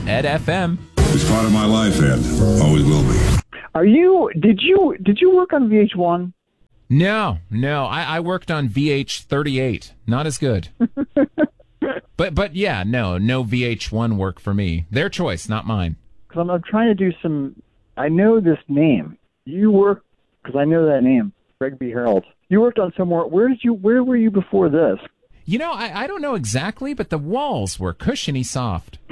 Ed FM. It's part of my life, Ed. Always will be. Did you work on VH1? No. I worked on VH38. Not as good. But yeah, no VH1 work for me. Their choice, not mine. Because I'm trying to do some. I know this name. You work because I know that name, Greg B. Harold. You worked on somewhere. Where were you before this? I don't know exactly, but the walls were cushiony soft.